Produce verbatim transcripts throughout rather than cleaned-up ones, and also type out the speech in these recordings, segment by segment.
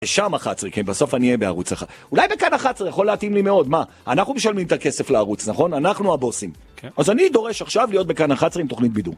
שם אחת עשרה, כן, בסוף אני אהיה בערוץ אחד. אולי בכאן אחת עשרה יכול להתאים לי מאוד, מה? אנחנו משלמים את הכסף לערוץ, נכון? אנחנו הבוסים. כן. אז אני דורש עכשיו להיות בכאן אחת עשרה עם תוכנית בידור.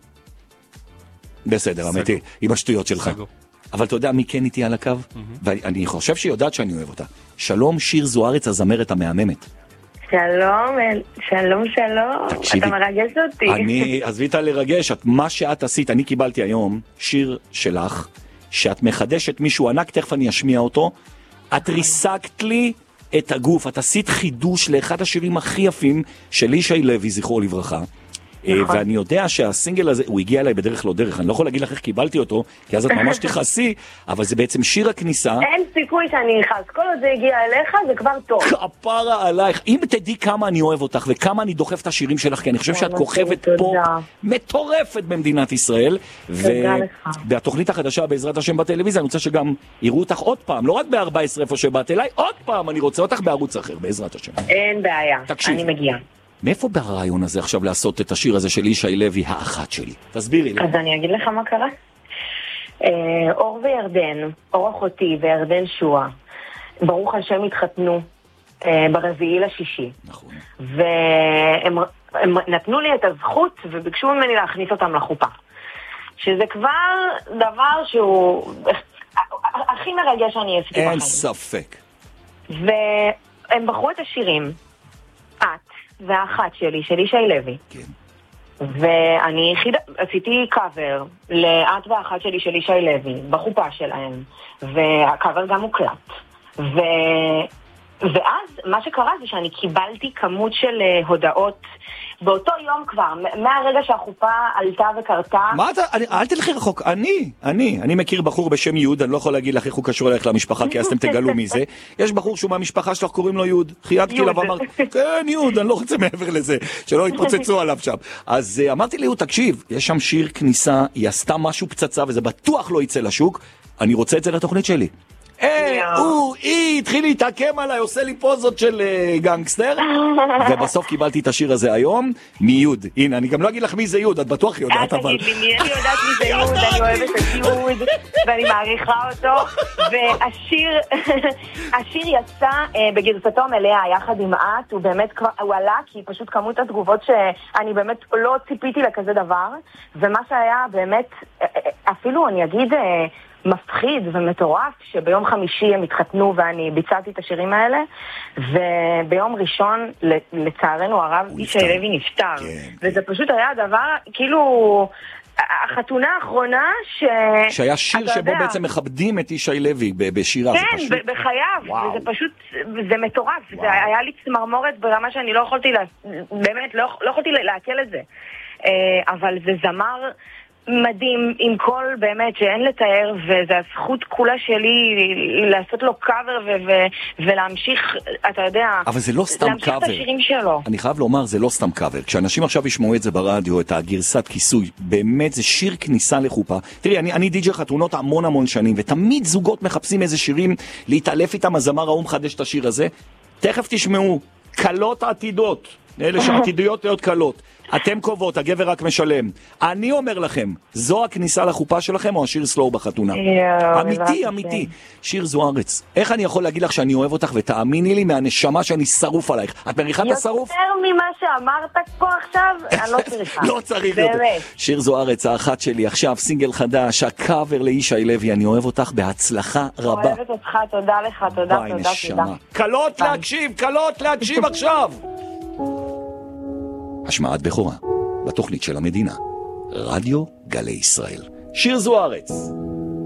בסדר, אמיתי, עם השטויות שלך. סגו. אבל אתה יודע מי כן איתי על הקו? Mm-hmm. ואני חושב שהיא יודעת שאני אוהב אותה. שלום, שיר זוארץ, הזמרת המהממת. שלום, שלום, שלום. תקשיבי, אתה מרגש אותי. אני, עזבי אותה לרגש, את, מה שאת עשית, אני קיבלתי היום שיר שלך, שאת מחדשת מישהו ענק, תכף אני אשמיע אותו, את ריסקת לי את הגוף, את עשית חידוש לאחד השירים הכי יפים של ישי לוי, זכרו לברכה. נכון. ואני יודע שהסינגל הזה, הוא הגיע אליי בדרך לא דרך, אני לא יכול להגיד לך איך קיבלתי אותו, כי אז את ממש תכעסי, אבל זה בעצם שיר הכניסה. אין סיכוי שאני נכנס, כל עוד זה הגיע אליך, זה כבר טוב. כפרה עלייך, אם תדעי כמה אני אוהב אותך, וכמה אני דוחף את השירים שלך, כי אני חושב שאת כוכבת פה מטורפת במדינת ישראל, ובתוכנית החדשה בעזרת השם בטלוויזיה, אני רוצה שגם יראו אותך עוד פעם, לא רק ב-ארבע עשרה איפה שבאת אליי, עוד פעם אני רוצה אותך בערוץ אחר, בעזרת השם. אין בעיה, אני מגיעה. מאיפה ברעיון הזה עכשיו לעשות את השיר הזה של ישי לוי, האחת שלי? תסבירי לי. אז אני אגיד לך מה קרה. אור וירדן, אור אחותי וירדן שואה, ברוך השם התחתנו ברביעי לשישי. נכון. והם נתנו לי את הזכות וביקשו ממני להכניס אותם לחופה. שזה כבר דבר שהוא הכי מרגש שאני עשיתי בחיים. אין ספק. והם בחרו את השירים. את. והאחת שלי, של ישי לוי. כן. ואני חיד... עשיתי קאבר לאט והאחת שלי של ישי לוי, בחופה שלהם. והקאבר גם מוקלט. ו... ואז מה שקרה זה שאני קיבלתי כמות של הודעות באותו יום כבר, מהרגע שהחופה עלתה וקרתה. מה אתה, אני, אל תלכי רחוק, אני, אני, אני מכיר בחור בשם יוד, אני לא יכול להגיד לך איך הוא קשור אליך למשפחה, כי אז אתם תגלו מזה. יש בחור שהוא מהמשפחה שלך, קוראים לו יוד, חייגתי לה ואמרתי, כן יוד, אני לא רוצה מעבר לזה, שלא יתפוצצו עליו שם. אז אמרתי לי, יוד, תקשיב, יש שם שיר כניסה, היא עשתה משהו פצצה, וזה בטוח לא יצא לשוק, אני רוצה את זה לתוכנית שלי. אה, הוא, היא, התחיל להתעקם עליי, עושה לי פוזות של גנגסטר, ובסוף קיבלתי את השיר הזה היום, מיוד. הנה, אני גם לא אגיד לך מי זה יוד, את בטוח יודעת, אבל... אל תגיד לי, אני יודעת מי זה יוד, אני אוהבת את יוד, ואני מעריכה אותו, והשיר, השיר יצא בגרסתו המלאה, יחד עם את, הוא באמת, הוא עלה, כי פשוט כמות התגובות שאני באמת לא ציפיתי לכזה דבר, ומה שהיה באמת, אפילו אני אגיד... מפחיד ומטורף, שביום חמישי הם התחתנו ואני ביצעתי את השירים האלה, וביום ראשון, לצערנו הרב, ישי לוי נפטר. כן, וזה כן. פשוט היה דבר, כאילו, החתונה האחרונה ש... שהיה שיר שבו יודע... בעצם מכבדים את ישי לוי בשירה. כן, פשוט... בחייו, וואו. וזה פשוט, זה מטורף. וואו. זה היה לי צמרמורת ברמה שאני לא יכולתי, לה... באמת, לא, לא יכולתי לעכל את זה. אבל זה זמר... מדהים, עם כל באמת שאין לתאר, וזה הזכות כולה שלי לעשות לו קאבר ו- ו- ולהמשיך, אתה יודע, אבל זה לא סתם להמשיך קאבר. את השירים שלו. אני חייב לומר, זה לא סתם קאבר. כשאנשים עכשיו ישמעו את זה ברדיו, את הגרסת כיסוי, באמת זה שיר כניסה לחופה. תראי, אני, אני די-ג'יי חתונות המון המון שנים, ותמיד זוגות מחפשים איזה שירים להתעלף איתם, הזמר ההוא מחדש את השיר הזה. תכף תשמעו, קלות העתידות, אלה שעתידויות להיות קלות. אתם קובעות, הגבר רק משלם. אני אומר לכם, זו הכניסה לחופה שלכם או השיר סלואו בחתונה? אמיתי, אמיתי. שיר זוארץ, איך אני יכול להגיד לך שאני אוהב אותך ותאמיני לי מהנשמה שאני שרוף עלייך? את מריחה את השרוף? יותר ממה שאמרת פה עכשיו, אני לא צריכה. לא צריך יותר. שיר זוארץ, האחת שלי, עכשיו סינגל חדש, הקאבר לישי לוי, אני אוהב אותך בהצלחה רבה. אוהבת אותך, תודה לך, תודה, תודה, תודה. קלות להקשיב, קלות להקשיב עכשיו. השמעת בכורה, בתוכנית של המדינה, רדיו גלי ישראל. שיר זוארץ.